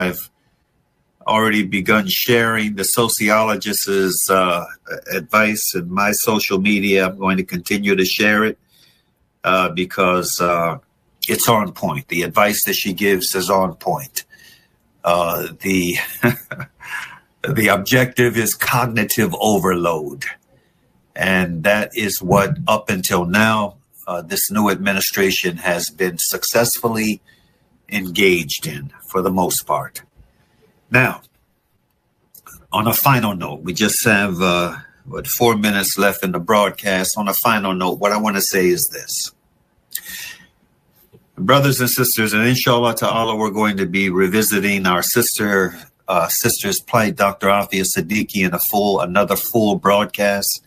I've already begun sharing the sociologist's advice in my social media. I'm going to continue to share it because it's on point. The advice that she gives is on point. The the objective is cognitive overload. And that is what, up until now, this new administration has been successfully engaged in for the most part. Now, on a final note, we just have 4 minutes left in the broadcast. On a final note, what I want to say is this. Brothers and sisters, and inshallah ta'ala, we're going to be revisiting our sister's plight, Dr. Afia Siddiqui, in another full broadcast.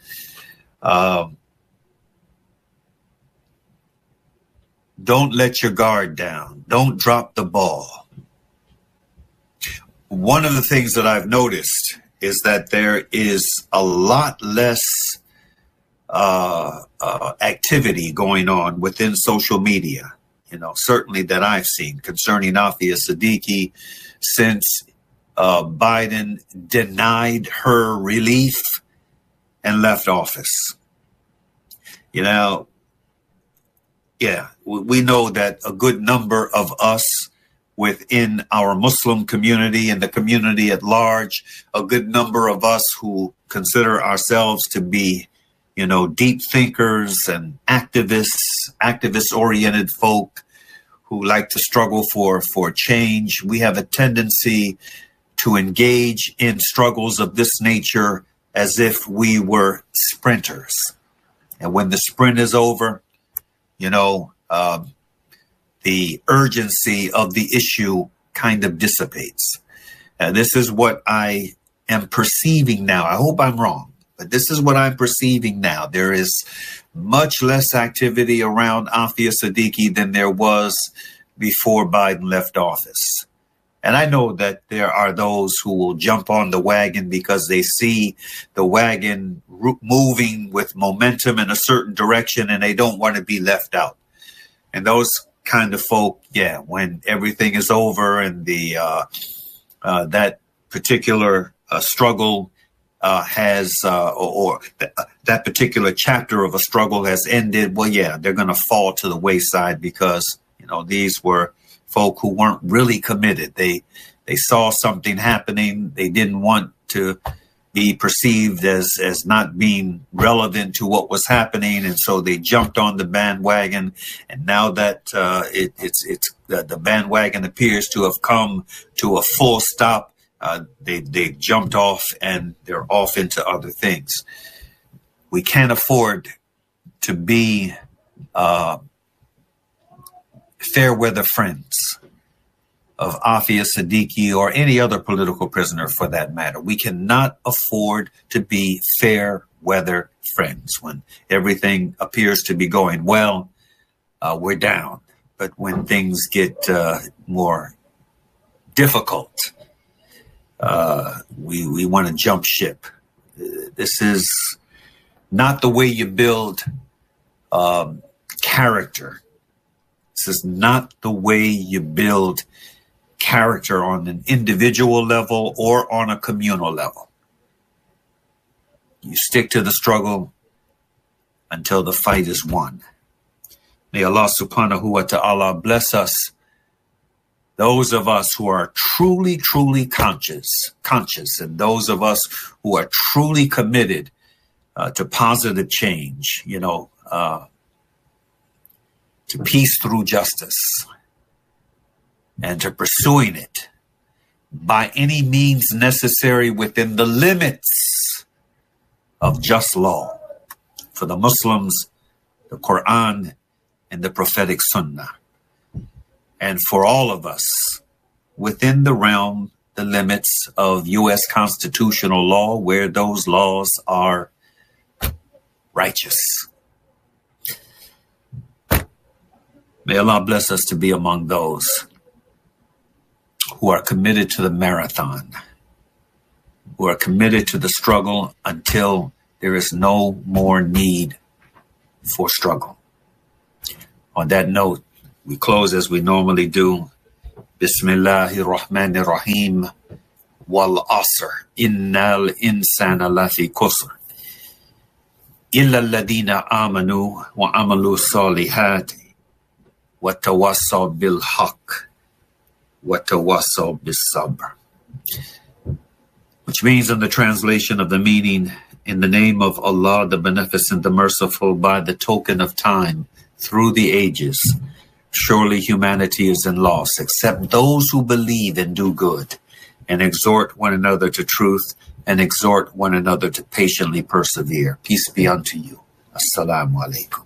Don't let your guard down. Don't drop the ball. One of the things that I've noticed is that there is a lot less activity going on within social media, certainly that I've seen concerning Afia Siddiqui since Biden denied her relief and left office. We know that a good number of us within our Muslim community and the community at large, a good number of us who consider ourselves to be, deep thinkers and activist-oriented folk who like to struggle for change. We have a tendency to engage in struggles of this nature as if we were sprinters. And when the sprint is over, the urgency of the issue kind of dissipates. This is what I am perceiving now. I hope I'm wrong, but this is what I'm perceiving now. There is much less activity around Afia Siddiqui than there was before Biden left office. And I know that there are those who will jump on the wagon because they see the wagon moving with momentum in a certain direction and they don't want to be left out. And those kind of folk, when everything is over and that particular struggle has, that particular chapter of a struggle has ended, they're going to fall to the wayside because, these were folk who weren't really committed. They saw something happening. They didn't want to be perceived as not being relevant to what was happening, and so they jumped on the bandwagon. And now that the bandwagon appears to have come to a full stop, they jumped off and they're off into other things. We can't afford to be fair weather friends of Afia Siddiqui or any other political prisoner for that matter. We cannot afford to be fair weather friends. When everything appears to be going well, we're down. But when things get more difficult, we want to jump ship. This is not the way you build character. This is not the way you build character on an individual level or on a communal level. You stick to the struggle until the fight is won. May Allah subhanahu wa ta'ala bless us, those of us who are truly, truly conscious, and those of us who are truly committed to positive change, to peace through justice, and to pursuing it by any means necessary within the limits of just law. For the Muslims, the Quran and the prophetic Sunnah. And for all of us, within the realm, the limits of U.S. constitutional law, where those laws are righteous. May Allah bless us to be among those who are committed to the marathon, who are committed to the struggle until there is no more need for struggle. On that note, we close as we normally do. Bismillahir Rahmanir Rahim. Wal asr. Innal insana lafi khusr. Illa alladhina amanu wa amalu salihati. Wa tawassaw bil haqq. Wa tawassaw bis sabr. Which means, in the translation of the meaning, in the name of Allah, the Beneficent, the Merciful, by the token of time, through the ages, surely humanity is in loss, except those who believe and do good, and exhort one another to truth, and exhort one another to patiently persevere. Peace be unto you. Assalamu alaikum.